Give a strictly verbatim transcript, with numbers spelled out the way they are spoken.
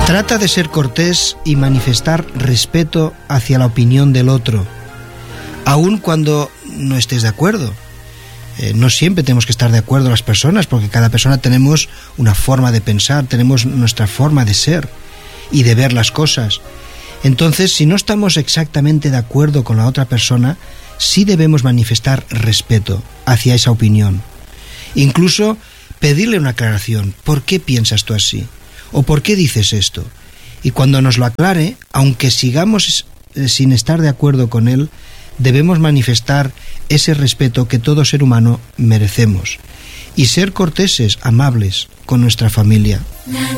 Trata de ser cortés y manifestar respeto hacia la opinión del otro, aun cuando no estés de acuerdo. Eh, no siempre tenemos que estar de acuerdo las personas, porque cada persona tenemos una forma de pensar, tenemos nuestra forma de ser y de ver las cosas. Entonces, si no estamos exactamente de acuerdo con la otra persona, sí debemos manifestar respeto hacia esa opinión. Incluso pedirle una aclaración. ¿Por qué piensas tú así? ¿O por qué dices esto? Y cuando nos lo aclare, aunque sigamos sin estar de acuerdo con él, debemos manifestar ese respeto que todo ser humano merecemos y ser corteses, amables con nuestra familia.